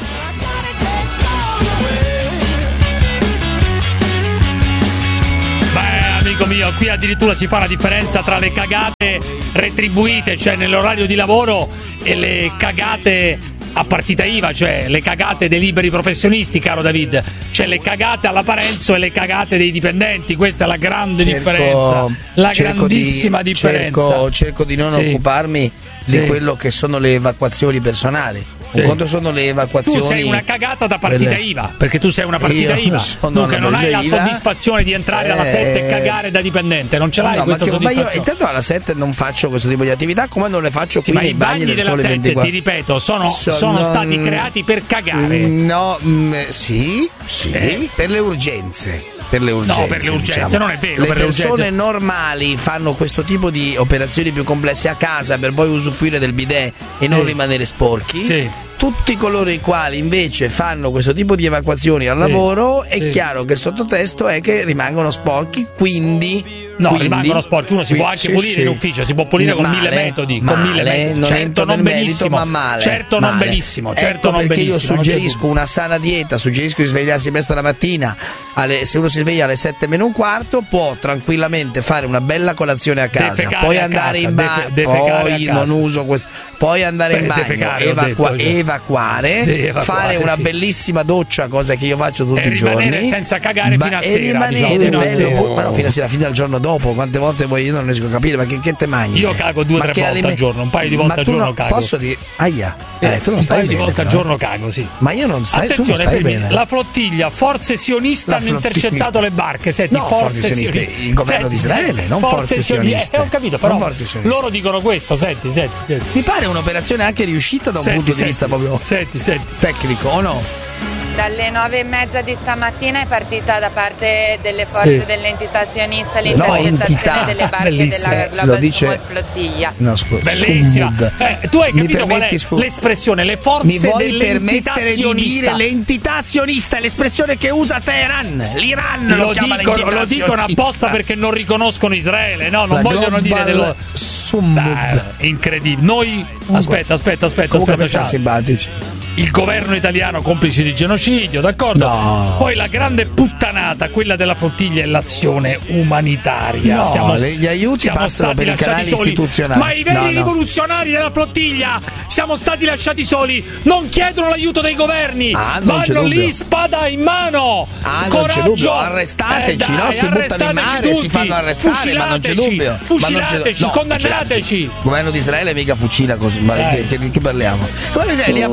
[SPEAKER 5] Amico mio, qui addirittura si fa la differenza tra le cagate retribuite, cioè nell'orario di lavoro, e le cagate a partita I V A, cioè le cagate dei liberi professionisti, caro David. C'è le cagate alla Parenzo e le cagate dei dipendenti, questa è la grande
[SPEAKER 6] cerco,
[SPEAKER 5] differenza, la
[SPEAKER 6] di,
[SPEAKER 5] grandissima differenza.
[SPEAKER 6] Cerco, cerco di non
[SPEAKER 5] sì.
[SPEAKER 6] occuparmi
[SPEAKER 5] sì.
[SPEAKER 6] di quello che sono le evacuazioni personali. Un
[SPEAKER 5] sì.
[SPEAKER 6] conto sono le evacuazioni.
[SPEAKER 5] Tu sei una cagata da partita
[SPEAKER 6] delle...
[SPEAKER 5] I V A, perché tu sei una partita
[SPEAKER 6] Io
[SPEAKER 5] I V A.
[SPEAKER 6] sono
[SPEAKER 5] Dunque
[SPEAKER 6] una
[SPEAKER 5] non hai la
[SPEAKER 6] I V A.
[SPEAKER 5] soddisfazione di entrare
[SPEAKER 6] Eh...
[SPEAKER 5] alle sette e cagare da dipendente, non ce l'hai
[SPEAKER 6] no,
[SPEAKER 5] questa
[SPEAKER 6] ma, che, ma
[SPEAKER 5] soddisfazione.
[SPEAKER 6] io intanto alla sette non faccio questo tipo di attività, come non le faccio
[SPEAKER 5] sì,
[SPEAKER 6] qui
[SPEAKER 5] ma
[SPEAKER 6] nei
[SPEAKER 5] i
[SPEAKER 6] bagni,
[SPEAKER 5] bagni
[SPEAKER 6] del
[SPEAKER 5] della
[SPEAKER 6] Sole
[SPEAKER 5] sette,
[SPEAKER 6] ventiquattro.
[SPEAKER 5] ti ripeto, sono,
[SPEAKER 6] sono,
[SPEAKER 5] sono stati creati per cagare.
[SPEAKER 6] No, mh, sì, sì,
[SPEAKER 5] Eh.
[SPEAKER 6] per le urgenze. Per le urgenze,
[SPEAKER 5] No, per le urgenze,
[SPEAKER 6] diciamo.
[SPEAKER 5] non è vero.
[SPEAKER 6] Le
[SPEAKER 5] per le
[SPEAKER 6] persone
[SPEAKER 5] urgenze.
[SPEAKER 6] normali fanno questo tipo di operazioni più complesse a casa per poi usufruire del bidet e non
[SPEAKER 5] Sì.
[SPEAKER 6] rimanere sporchi.
[SPEAKER 5] Sì.
[SPEAKER 6] Tutti coloro i quali invece fanno questo tipo di evacuazioni al lavoro, è
[SPEAKER 5] Sì.
[SPEAKER 6] chiaro che il sottotesto è che rimangono sporchi, quindi
[SPEAKER 5] No,
[SPEAKER 6] quindi,
[SPEAKER 5] rimangono sporchi. Uno si può anche
[SPEAKER 6] sì,
[SPEAKER 5] pulire
[SPEAKER 6] sì.
[SPEAKER 5] in ufficio, si può pulire con
[SPEAKER 6] Male,
[SPEAKER 5] mille metodi.
[SPEAKER 6] male,
[SPEAKER 5] con mille metodi.
[SPEAKER 6] non
[SPEAKER 5] Certo,
[SPEAKER 6] entro
[SPEAKER 5] non
[SPEAKER 6] nel merito,
[SPEAKER 5] benissimo.
[SPEAKER 6] ma male.
[SPEAKER 5] Certo, non
[SPEAKER 6] male.
[SPEAKER 5] benissimo. Certo,
[SPEAKER 6] ecco
[SPEAKER 5] non
[SPEAKER 6] perché
[SPEAKER 5] benissimo.
[SPEAKER 6] io suggerisco una sana dieta, suggerisco di svegliarsi presto la mattina. Alle, se uno si sveglia alle sette meno un quarto, può tranquillamente fare una bella colazione a casa,
[SPEAKER 5] Defecare
[SPEAKER 6] poi
[SPEAKER 5] a
[SPEAKER 6] andare
[SPEAKER 5] casa,
[SPEAKER 6] in bagno,
[SPEAKER 5] defe- defecare
[SPEAKER 6] poi
[SPEAKER 5] a casa.
[SPEAKER 6] non uso questo, poi andare
[SPEAKER 5] Beh,
[SPEAKER 6] in bagno,
[SPEAKER 5] defecare, ho
[SPEAKER 6] evacua-
[SPEAKER 5] detto, cioè.
[SPEAKER 6] evacuare,
[SPEAKER 5] Sì, evacuare,
[SPEAKER 6] fare una
[SPEAKER 5] sì.
[SPEAKER 6] bellissima doccia, cosa che io faccio tutti
[SPEAKER 5] E
[SPEAKER 6] i
[SPEAKER 5] rimanere
[SPEAKER 6] giorni,
[SPEAKER 5] senza cagare
[SPEAKER 6] Ba-
[SPEAKER 5] fino a
[SPEAKER 6] e
[SPEAKER 5] sera,
[SPEAKER 6] rimanere
[SPEAKER 5] diciamo, fino a
[SPEAKER 6] bello,
[SPEAKER 5] sera.
[SPEAKER 6] poi- ma no, fino a sera, fino al giorno dopo. Quante volte poi io non riesco a capire, ma che, che te mangi?
[SPEAKER 5] Io cago due o
[SPEAKER 6] Ma
[SPEAKER 5] tre
[SPEAKER 6] che
[SPEAKER 5] volte
[SPEAKER 6] alime-
[SPEAKER 5] al giorno, un paio di
[SPEAKER 6] Ma
[SPEAKER 5] volte al
[SPEAKER 6] tu
[SPEAKER 5] giorno
[SPEAKER 6] no-
[SPEAKER 5] cago.
[SPEAKER 6] Posso dire? Aia,
[SPEAKER 5] Eh,
[SPEAKER 6] eh, tu non
[SPEAKER 5] un
[SPEAKER 6] stai
[SPEAKER 5] paio di
[SPEAKER 6] bene,
[SPEAKER 5] volte al
[SPEAKER 6] però, eh.
[SPEAKER 5] giorno cago, sì.
[SPEAKER 6] Ma io non stai, tu non
[SPEAKER 5] Attenzione,
[SPEAKER 6] stai
[SPEAKER 5] fermi,
[SPEAKER 6] bene.
[SPEAKER 5] la flottiglia, forze sioniste
[SPEAKER 6] La
[SPEAKER 5] hanno
[SPEAKER 6] flottiglia.
[SPEAKER 5] intercettato le barche. Senti,
[SPEAKER 6] No,
[SPEAKER 5] forze,
[SPEAKER 6] forze sioniste,
[SPEAKER 5] sioniste.
[SPEAKER 6] il governo di Israele, non forze sioniste.
[SPEAKER 5] Eh, ho capito, però
[SPEAKER 6] Non forze sioniste.
[SPEAKER 5] loro dicono questo. Senti, senti, senti.
[SPEAKER 6] Mi pare un'operazione anche riuscita da un
[SPEAKER 5] Senti,
[SPEAKER 6] punto di
[SPEAKER 5] senti,
[SPEAKER 6] vista proprio
[SPEAKER 5] Senti, senti.
[SPEAKER 6] tecnico, o no?
[SPEAKER 18] Dalle nove e mezza di stamattina è partita da parte delle forze
[SPEAKER 6] Sì.
[SPEAKER 18] dell'entità sionista
[SPEAKER 6] No,
[SPEAKER 18] l'intercettazione
[SPEAKER 6] entità.
[SPEAKER 18] delle barche
[SPEAKER 6] Bellissimo.
[SPEAKER 18] della
[SPEAKER 6] Lo
[SPEAKER 18] Global
[SPEAKER 6] dice-
[SPEAKER 18] Smooth Flottiglia.
[SPEAKER 6] No, scusa.
[SPEAKER 5] Bellissima.
[SPEAKER 6] Sumud.
[SPEAKER 5] Eh, tu hai
[SPEAKER 6] Mi
[SPEAKER 5] capito qual è
[SPEAKER 6] permetti, scusa?
[SPEAKER 5] l'espressione? Le forze
[SPEAKER 6] Mi vuoi
[SPEAKER 5] dell'entità
[SPEAKER 6] permettere di
[SPEAKER 5] sionista.
[SPEAKER 6] dire l'entità sionista è l'espressione che usa Teheran? L'Iran lo,
[SPEAKER 5] Lo,
[SPEAKER 6] chiama
[SPEAKER 5] dicono,
[SPEAKER 6] l'entità
[SPEAKER 5] lo dicono
[SPEAKER 6] sionista.
[SPEAKER 5] apposta perché non riconoscono Israele, no? Non
[SPEAKER 6] La
[SPEAKER 5] vogliono dire
[SPEAKER 6] Global
[SPEAKER 5] dello.
[SPEAKER 6] Sumud.
[SPEAKER 5] Dai, incredibile. Noi. Aspetta, aspetta, aspetta.
[SPEAKER 6] Comunque mi
[SPEAKER 5] aspetta,
[SPEAKER 6] stanno
[SPEAKER 5] ciao.
[SPEAKER 6] simpatici.
[SPEAKER 5] Il governo italiano complice di genocidio, d'accordo?
[SPEAKER 6] No.
[SPEAKER 5] Poi la grande puttanata, quella della flottiglia, è l'azione umanitaria.
[SPEAKER 6] No,
[SPEAKER 5] siamo,
[SPEAKER 6] le- gli aiuti
[SPEAKER 5] siamo
[SPEAKER 6] passano
[SPEAKER 5] stati
[SPEAKER 6] per i
[SPEAKER 5] lasciati
[SPEAKER 6] canali
[SPEAKER 5] soli.
[SPEAKER 6] istituzionali.
[SPEAKER 5] Ma i veri
[SPEAKER 6] No, no.
[SPEAKER 5] rivoluzionari della flottiglia siamo stati lasciati soli, non chiedono l'aiuto dei governi,
[SPEAKER 6] Ah, non c'è
[SPEAKER 5] vanno
[SPEAKER 6] dubbio.
[SPEAKER 5] lì spada in mano.
[SPEAKER 6] Ah, non
[SPEAKER 5] Coraggio.
[SPEAKER 6] c'è dubbio, arrestateci,
[SPEAKER 5] Eh, dai,
[SPEAKER 6] no? Si buttano in
[SPEAKER 5] arrestateci
[SPEAKER 6] mare, si
[SPEAKER 5] tutti.
[SPEAKER 6] fanno arrestare, ma non c'è
[SPEAKER 5] Fucilateci,
[SPEAKER 6] dubbio. Ma non c'è-
[SPEAKER 5] Fucilateci,
[SPEAKER 6] no,
[SPEAKER 5] condannateci.
[SPEAKER 6] Il governo di Israele mica fucila così, ma
[SPEAKER 5] Dai.
[SPEAKER 6] che, che, che parliamo? Come sai, li ha presi, li ha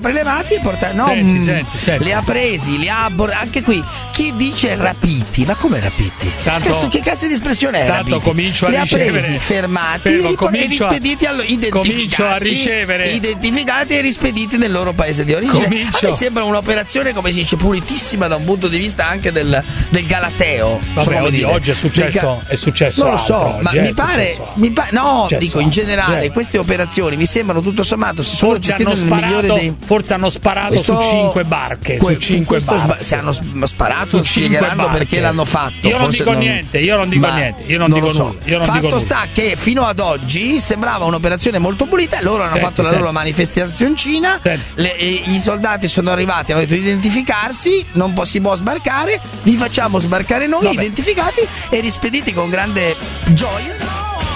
[SPEAKER 6] prelevati e portati. No,
[SPEAKER 5] Senti,
[SPEAKER 6] mm,
[SPEAKER 5] senti, senti.
[SPEAKER 6] li ha presi, li ha abbor- anche qui. Chi dice rapiti? Ma come rapiti?
[SPEAKER 5] Tanto-
[SPEAKER 6] Cazzo, che cazzo di espressione è?
[SPEAKER 5] Tanto
[SPEAKER 6] rapiti?
[SPEAKER 5] comincio a
[SPEAKER 6] li
[SPEAKER 5] ricevere-
[SPEAKER 6] ha presi, fermati
[SPEAKER 5] Fermo,
[SPEAKER 6] e rip- e
[SPEAKER 5] comincio a-
[SPEAKER 6] rispediti allo- identificati.
[SPEAKER 5] comincio a ricevere-
[SPEAKER 6] Identificati e rispediti nel loro paese di origine.
[SPEAKER 5] Comincio-
[SPEAKER 6] A me sembra un'operazione, come si dice, pulitissima da un punto di vista anche del, del galateo.
[SPEAKER 5] Vabbè,
[SPEAKER 6] Insomma, come
[SPEAKER 5] oddio,
[SPEAKER 6] dire.
[SPEAKER 5] oggi è successo,
[SPEAKER 6] Del
[SPEAKER 5] è successo
[SPEAKER 6] non lo so,
[SPEAKER 5] altro,
[SPEAKER 6] ma
[SPEAKER 5] oggi,
[SPEAKER 6] mi
[SPEAKER 5] è
[SPEAKER 6] pare,
[SPEAKER 5] successo altro.
[SPEAKER 6] mi pa- no,
[SPEAKER 5] Successo
[SPEAKER 6] dico in
[SPEAKER 5] altro,
[SPEAKER 6] generale,
[SPEAKER 5] sì.
[SPEAKER 6] queste operazioni mi sembrano tutto sommato si sono
[SPEAKER 5] Forse hanno,
[SPEAKER 6] gestite nel migliore
[SPEAKER 5] sparato,
[SPEAKER 6] dei.
[SPEAKER 5] forse hanno sparato
[SPEAKER 6] Questo-
[SPEAKER 5] su cinque barche.
[SPEAKER 6] que-
[SPEAKER 5] su cinque
[SPEAKER 6] questo sba-
[SPEAKER 5] barche.
[SPEAKER 6] se hanno sp- sparato,
[SPEAKER 5] Su
[SPEAKER 6] spiegheranno
[SPEAKER 5] cinque
[SPEAKER 6] perché
[SPEAKER 5] barche.
[SPEAKER 6] l'hanno fatto.
[SPEAKER 5] Io non
[SPEAKER 6] forse
[SPEAKER 5] dico niente, io non dico
[SPEAKER 6] ma
[SPEAKER 5] niente, io non
[SPEAKER 6] lo
[SPEAKER 5] dico
[SPEAKER 6] so.
[SPEAKER 5] nulla, io non
[SPEAKER 6] Fatto
[SPEAKER 5] dico nulla.
[SPEAKER 6] sta che fino ad oggi sembrava un'operazione molto pulita e loro hanno
[SPEAKER 5] Senti,
[SPEAKER 6] fatto la
[SPEAKER 5] senti.
[SPEAKER 6] loro manifestazioncina. Le- e i soldati sono arrivati, hanno detto di identificarsi, non po- si può sbarcare, vi facciamo sbarcare noi,
[SPEAKER 5] Vabbè.
[SPEAKER 6] identificati e rispediti con grande gioia.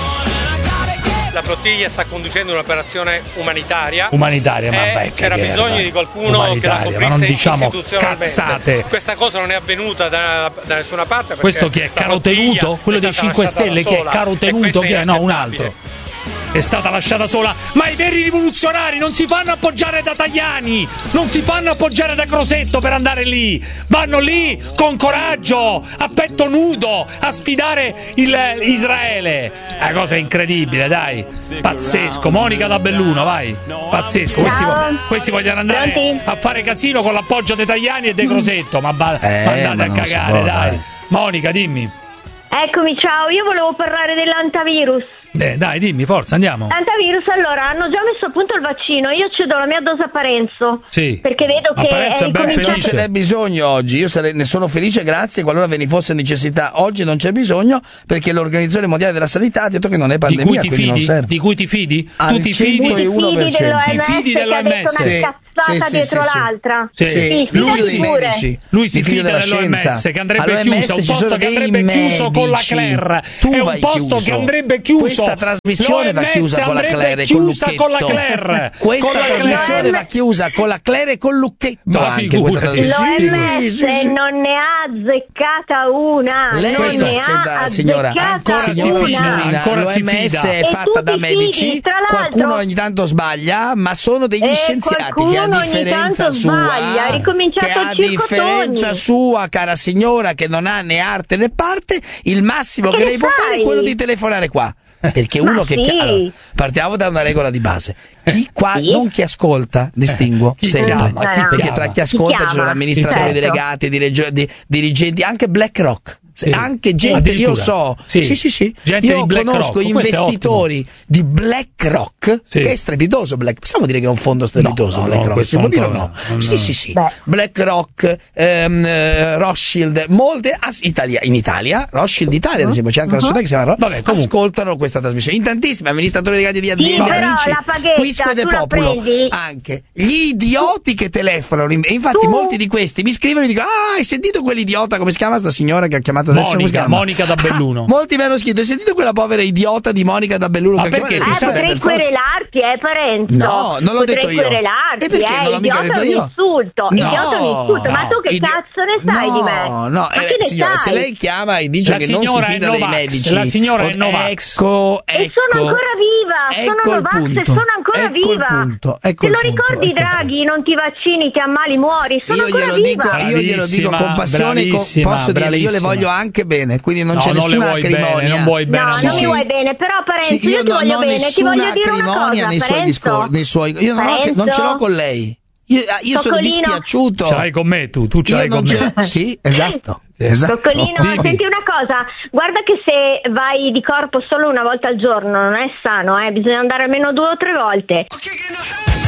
[SPEAKER 19] La flottiglia sta conducendo un'operazione umanitaria.
[SPEAKER 5] Umanitaria, ma
[SPEAKER 19] e
[SPEAKER 5] vai,
[SPEAKER 19] c'era
[SPEAKER 5] che
[SPEAKER 19] bisogno
[SPEAKER 5] guerra.
[SPEAKER 19] di qualcuno che la
[SPEAKER 5] Umanitaria, ma
[SPEAKER 19] coprisse
[SPEAKER 5] non diciamo
[SPEAKER 19] istituzionalmente.
[SPEAKER 5] cazzate.
[SPEAKER 19] Questa cosa non è avvenuta da, da nessuna parte. Perché
[SPEAKER 5] Questo chi è?
[SPEAKER 19] la
[SPEAKER 5] Carotenuto?
[SPEAKER 19] flottiglia
[SPEAKER 5] Quello
[SPEAKER 19] è
[SPEAKER 5] dei
[SPEAKER 19] stata
[SPEAKER 5] cinque
[SPEAKER 19] lasciata
[SPEAKER 5] Stelle?
[SPEAKER 19] da
[SPEAKER 5] Chi è?
[SPEAKER 19] sola.
[SPEAKER 5] Carotenuto?
[SPEAKER 19] E questo
[SPEAKER 5] Chi è?
[SPEAKER 19] è
[SPEAKER 5] No, un
[SPEAKER 19] inaccettabile.
[SPEAKER 5] altro. È stata lasciata sola, ma i veri rivoluzionari non si fanno appoggiare da Tajani, non si fanno appoggiare da Crosetto per andare lì, vanno lì con coraggio, a petto nudo, a sfidare il, Israele. È una cosa incredibile, dai, pazzesco. Monica da Belluno, vai, pazzesco. Questi,
[SPEAKER 20] Ciao.
[SPEAKER 5] questi vogliono andare
[SPEAKER 20] Pronti?
[SPEAKER 5] a fare casino con l'appoggio dei Tajani e dei Crosetto, ma, ba-
[SPEAKER 6] Eh,
[SPEAKER 5] ma andate
[SPEAKER 6] ma
[SPEAKER 5] a
[SPEAKER 6] non si
[SPEAKER 5] cagare,
[SPEAKER 6] può,
[SPEAKER 5] dai.
[SPEAKER 6] dai.
[SPEAKER 5] Monica, dimmi.
[SPEAKER 20] Eccomi, ciao, io volevo parlare dell'antivirus.
[SPEAKER 5] Eh, dai, dimmi, forza, andiamo.
[SPEAKER 20] Antivirus, allora, hanno già messo a punto il vaccino, io cedo la mia dose a Parenzo.
[SPEAKER 5] Sì.
[SPEAKER 20] Perché vedo
[SPEAKER 5] Ma
[SPEAKER 20] che
[SPEAKER 5] Parenzo
[SPEAKER 20] è
[SPEAKER 5] è ben
[SPEAKER 6] Non
[SPEAKER 20] ricominciato...
[SPEAKER 6] ce n'è bisogno oggi, io sarei- ne sono felice, grazie, qualora ve ne fosse necessità. Oggi non c'è bisogno perché l'Organizzazione Mondiale della Sanità ha detto che non è
[SPEAKER 5] Di
[SPEAKER 6] pandemia,
[SPEAKER 5] cui ti
[SPEAKER 6] quindi non
[SPEAKER 5] fidi?
[SPEAKER 6] serve.
[SPEAKER 5] Di cui ti fidi?
[SPEAKER 6] Al
[SPEAKER 5] Tu ti fidi?
[SPEAKER 6] centouno per cento.
[SPEAKER 5] Ti fidi
[SPEAKER 20] che ha detto
[SPEAKER 5] dell'O M S?
[SPEAKER 20] una cazzata
[SPEAKER 6] Sì, sì,
[SPEAKER 20] dietro
[SPEAKER 6] sì, sì.
[SPEAKER 20] l'altra.
[SPEAKER 5] Sì.
[SPEAKER 20] Sì,
[SPEAKER 5] Lui
[SPEAKER 20] fidati
[SPEAKER 5] si-
[SPEAKER 20] pure.
[SPEAKER 6] medici.
[SPEAKER 5] Lui si
[SPEAKER 6] Mi fido
[SPEAKER 5] fida
[SPEAKER 6] della
[SPEAKER 5] dell'O M S
[SPEAKER 6] scienza.
[SPEAKER 5] che andrebbe
[SPEAKER 6] All'O M S
[SPEAKER 5] chiuso, è un
[SPEAKER 6] ci
[SPEAKER 5] posto
[SPEAKER 6] sono
[SPEAKER 5] che
[SPEAKER 6] dei
[SPEAKER 5] andrebbe chiuso con la
[SPEAKER 6] medici.
[SPEAKER 5] Claire.
[SPEAKER 6] Tu
[SPEAKER 5] È un
[SPEAKER 6] vai
[SPEAKER 5] posto
[SPEAKER 6] chiuso.
[SPEAKER 5] che andrebbe chiuso.
[SPEAKER 6] Questa trasmissione va
[SPEAKER 5] L'O M S
[SPEAKER 6] chiusa con la
[SPEAKER 5] andrebbe
[SPEAKER 6] Claire e con
[SPEAKER 5] chiusa con la
[SPEAKER 6] Lucchetto.
[SPEAKER 5] Claire.
[SPEAKER 6] Questa
[SPEAKER 5] Con la
[SPEAKER 6] trasmissione
[SPEAKER 5] Claire.
[SPEAKER 6] va chiusa con la Claire e con Lucchetto.
[SPEAKER 5] Ma
[SPEAKER 6] Anche questa
[SPEAKER 5] figurati.
[SPEAKER 6] trasmissione.
[SPEAKER 20] L'O M S non ne ha azzeccata una.
[SPEAKER 6] Lei
[SPEAKER 20] non
[SPEAKER 6] questa-
[SPEAKER 20] ne
[SPEAKER 6] senta,
[SPEAKER 20] ha
[SPEAKER 6] signora,
[SPEAKER 20] azzeccata
[SPEAKER 6] signora
[SPEAKER 20] una.
[SPEAKER 6] signorina,
[SPEAKER 5] Ancora si
[SPEAKER 6] l'O M S
[SPEAKER 5] fida.
[SPEAKER 6] è
[SPEAKER 20] E
[SPEAKER 6] fatta
[SPEAKER 20] tu
[SPEAKER 6] da
[SPEAKER 20] ti
[SPEAKER 6] medici,
[SPEAKER 20] fidi, tra l'altro-
[SPEAKER 6] qualcuno ogni tanto sbaglia, ma sono degli
[SPEAKER 20] E
[SPEAKER 6] scienziati che a
[SPEAKER 20] qualcuno ogni
[SPEAKER 6] differenza
[SPEAKER 20] tanto
[SPEAKER 6] sua,
[SPEAKER 20] sbaglia, ha ricominciato
[SPEAKER 6] che a
[SPEAKER 20] il circo
[SPEAKER 6] differenza
[SPEAKER 20] Toni.
[SPEAKER 6] sua, cara signora, che non ha né arte né parte, il massimo
[SPEAKER 20] Ma
[SPEAKER 6] che
[SPEAKER 20] che
[SPEAKER 6] lei può
[SPEAKER 20] ne
[SPEAKER 6] fare è
[SPEAKER 20] sai?
[SPEAKER 6] quello di telefonare qua. Perché
[SPEAKER 20] Ma
[SPEAKER 6] uno che
[SPEAKER 20] sì.
[SPEAKER 6] chi- allora, partiamo da una regola di base. Chi qua non chi ascolta, distinguo
[SPEAKER 5] Chi
[SPEAKER 6] sempre.
[SPEAKER 5] chiama? Chi
[SPEAKER 6] Perché
[SPEAKER 5] chiama?
[SPEAKER 6] tra chi ascolta
[SPEAKER 20] Chi
[SPEAKER 6] ci sono
[SPEAKER 20] chiama?
[SPEAKER 6] amministratori
[SPEAKER 20] Certo.
[SPEAKER 6] delegati, dirige- di- dirigenti, anche BlackRock.
[SPEAKER 5] Sì.
[SPEAKER 6] Anche gente, io
[SPEAKER 5] Addirittura.
[SPEAKER 6] so,
[SPEAKER 5] Sì.
[SPEAKER 6] sì, sì, sì.
[SPEAKER 5] Gente
[SPEAKER 6] Io
[SPEAKER 5] di BlackRock.
[SPEAKER 6] conosco
[SPEAKER 5] Questo è
[SPEAKER 6] investitori di BlackRock,
[SPEAKER 5] Sì.
[SPEAKER 6] che è strepitoso. Black, possiamo dire che è un fondo strepitoso,
[SPEAKER 5] No, no,
[SPEAKER 6] BlackRock?
[SPEAKER 5] no,
[SPEAKER 6] Si può
[SPEAKER 5] questo
[SPEAKER 6] dire o no?
[SPEAKER 5] ancora no.
[SPEAKER 6] Sì,
[SPEAKER 5] No.
[SPEAKER 6] sì, sì.
[SPEAKER 20] Beh.
[SPEAKER 6] BlackRock, ehm, eh, Rothschild, molte as- Italia, in Italia, Rothschild Italia, ad esempio, c'è anche una società che si chiama Ro-
[SPEAKER 5] Vabbè, comunque.
[SPEAKER 6] ascoltano questa trasmissione. In tantissimi amministratori delegati di
[SPEAKER 20] Sì,
[SPEAKER 6] aziende,
[SPEAKER 20] però
[SPEAKER 6] amici,
[SPEAKER 20] la paghetta
[SPEAKER 6] Quisque de
[SPEAKER 20] tu la
[SPEAKER 6] Populo,
[SPEAKER 20] prendi?
[SPEAKER 6] anche gli idioti che telefonano. E infatti,
[SPEAKER 20] Tu?
[SPEAKER 6] molti di questi mi scrivono e dicono: ah, hai sentito quell'idiota? Come si chiama sta signora che ha chiamato adesso? Come si
[SPEAKER 5] Monica,
[SPEAKER 6] chiama?
[SPEAKER 5] Monica da Belluno.
[SPEAKER 6] Ah, molti mi hanno scritto: hai sentito quella povera idiota di Monica da Belluno?
[SPEAKER 5] Ma
[SPEAKER 6] che ha
[SPEAKER 5] perché?
[SPEAKER 6] chiamato?
[SPEAKER 20] Eh,
[SPEAKER 5] Si sa,
[SPEAKER 20] potrei
[SPEAKER 6] per forza-
[SPEAKER 20] querelarti, eh, Parenzo.
[SPEAKER 6] No, non l'ho
[SPEAKER 20] Potrei
[SPEAKER 6] detto io.
[SPEAKER 20] querelarti,
[SPEAKER 6] E perché?
[SPEAKER 20] eh,
[SPEAKER 6] Non l'ho mica
[SPEAKER 20] idiota
[SPEAKER 6] detto
[SPEAKER 20] è
[SPEAKER 6] io.
[SPEAKER 20] un insulto.
[SPEAKER 6] No,
[SPEAKER 20] Idiota è un insulto. Ma tu che
[SPEAKER 6] Idi-
[SPEAKER 20] cazzo ne sai
[SPEAKER 6] no,
[SPEAKER 20] di me?
[SPEAKER 6] No,
[SPEAKER 20] Ma
[SPEAKER 6] eh,
[SPEAKER 20] che ne
[SPEAKER 6] signora,
[SPEAKER 20] sai?
[SPEAKER 6] se lei chiama e dice
[SPEAKER 5] La
[SPEAKER 6] che non si
[SPEAKER 5] signora è
[SPEAKER 6] fida dei
[SPEAKER 5] Novax,
[SPEAKER 6] medici,
[SPEAKER 5] la signora è
[SPEAKER 6] oh,
[SPEAKER 5] Novax.
[SPEAKER 6] Ecco, ecco.
[SPEAKER 20] E sono ancora viva, sono
[SPEAKER 6] Ecco il
[SPEAKER 20] Novax e
[SPEAKER 6] punto.
[SPEAKER 20] sono ancora
[SPEAKER 6] Ecco il
[SPEAKER 20] viva.
[SPEAKER 6] punto, ecco
[SPEAKER 20] Te
[SPEAKER 6] il
[SPEAKER 20] lo
[SPEAKER 6] punto,
[SPEAKER 20] ricordi,
[SPEAKER 6] ecco il
[SPEAKER 20] Draghi? Non ti vaccini, ti ammali, muori. Sono
[SPEAKER 6] Io
[SPEAKER 20] ancora
[SPEAKER 6] glielo,
[SPEAKER 20] viva.
[SPEAKER 6] dico, io glielo dico con
[SPEAKER 5] Bravissima,
[SPEAKER 6] passione, co-
[SPEAKER 5] bravissima,
[SPEAKER 6] posso dire, io le
[SPEAKER 5] bravissima.
[SPEAKER 6] voglio anche bene, quindi non
[SPEAKER 5] No,
[SPEAKER 6] c'è
[SPEAKER 5] non le
[SPEAKER 6] nessuna
[SPEAKER 5] vuoi bene,
[SPEAKER 6] acrimonia.
[SPEAKER 5] non vuoi bene.
[SPEAKER 20] No,
[SPEAKER 6] Sì,
[SPEAKER 20] non
[SPEAKER 6] sì.
[SPEAKER 20] mi vuoi bene, però Parenzo,
[SPEAKER 6] Sì,
[SPEAKER 20] io, ti
[SPEAKER 6] non
[SPEAKER 20] voglio
[SPEAKER 6] ho
[SPEAKER 20] bene, ti
[SPEAKER 6] nessuna
[SPEAKER 20] voglio dire una
[SPEAKER 6] acrimonia
[SPEAKER 20] cosa,
[SPEAKER 6] nei suoi
[SPEAKER 20] Parenzo.
[SPEAKER 6] discorsi, nei suoi, io non, ho,
[SPEAKER 20] Parenzo?
[SPEAKER 6] non ce l'ho con lei. Io, io sono
[SPEAKER 20] Coccolino?
[SPEAKER 6] dispiaciuto.
[SPEAKER 5] Ce l'hai con me tu, tu ce
[SPEAKER 6] Io
[SPEAKER 5] l'hai
[SPEAKER 6] non
[SPEAKER 5] con
[SPEAKER 6] ce-
[SPEAKER 5] me.
[SPEAKER 6] Sì, esatto. esatto.
[SPEAKER 20] Coccolino,
[SPEAKER 5] Dimmi.
[SPEAKER 20] senti una cosa, guarda che se vai di corpo solo una volta al giorno non è sano, eh? Bisogna andare almeno due o tre volte.